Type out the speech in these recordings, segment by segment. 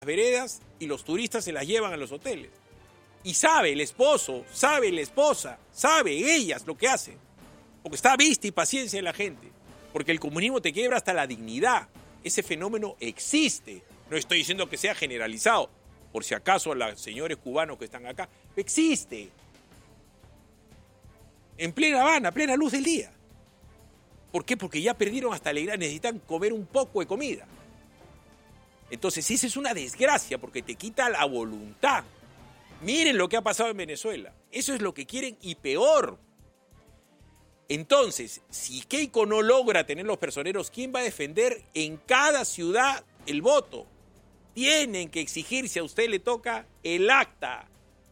veredas y los turistas se las llevan a los hoteles. Y sabe el esposo, sabe la esposa, sabe ellas lo que hacen. Porque está vista y paciencia en la gente. Porque el comunismo te quiebra hasta la dignidad. Ese fenómeno existe. No estoy diciendo que sea generalizado. Por si acaso los señores cubanos que están acá, existe. En plena Habana, a plena luz del día. ¿Por qué? Porque ya perdieron hasta la idea, necesitan comer un poco de comida. Entonces, esa es una desgracia porque te quita la voluntad. Miren lo que ha pasado en Venezuela. Eso es lo que quieren y peor. Entonces, si Keiko no logra tener los personeros, ¿quién va a defender en cada ciudad el voto? Tienen que exigir, si a usted le toca, el acta,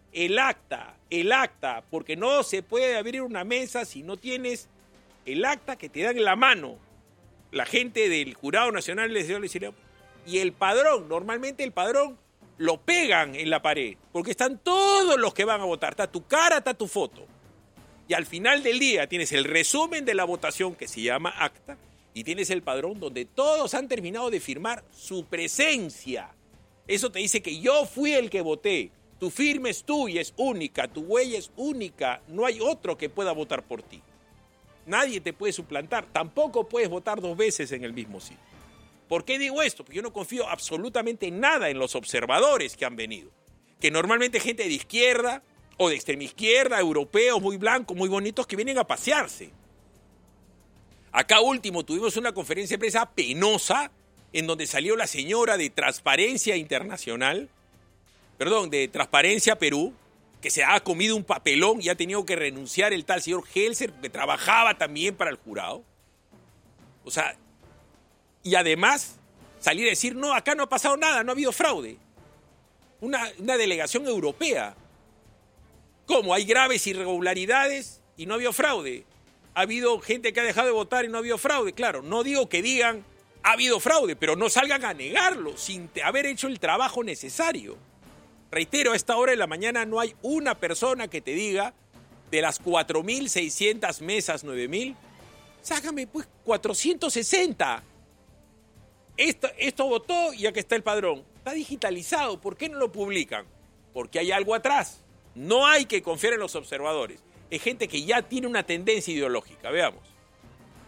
porque no se puede abrir una mesa si no tienes el acta que te dan en la mano. La gente del Jurado Nacional y el padrón, normalmente el padrón lo pegan en la pared, porque están todos los que van a votar, está tu cara, está tu foto. Y al final del día tienes el resumen de la votación que se llama acta y tienes el padrón donde todos han terminado de firmar su presencia. Eso te dice que yo fui el que voté. Tu firma es tuya, es única, tu huella es única. No hay otro que pueda votar por ti. Nadie te puede suplantar. Tampoco puedes votar 2 veces en el mismo sitio. ¿Por qué digo esto? Porque yo no confío absolutamente nada en los observadores que han venido. Que normalmente gente de izquierda o de extrema izquierda, europeos muy blancos, muy bonitos, que vienen a pasearse. Acá último tuvimos una conferencia de prensa penosa en donde salió la señora de Transparencia Internacional, de Transparencia Perú, que se ha comido un papelón y ha tenido que renunciar el tal señor Helser, que trabajaba también para el jurado. O sea, y además salir a decir, no, acá no ha pasado nada, no ha habido fraude. Una delegación europea. ¿Cómo? Hay graves irregularidades y no ha habido fraude. Ha habido gente que ha dejado de votar y no ha habido fraude. Claro, no digo que digan, ha habido fraude, pero no salgan a negarlo sin haber hecho el trabajo necesario. Reitero, a esta hora de la mañana no hay una persona que te diga, de las 4.600 mesas, 9.000, sácame pues 460. Esto votó y aquí está el padrón. Está digitalizado, ¿por qué no lo publican? Porque hay algo atrás. No hay que confiar en los observadores. Es gente que ya tiene una tendencia ideológica, veamos.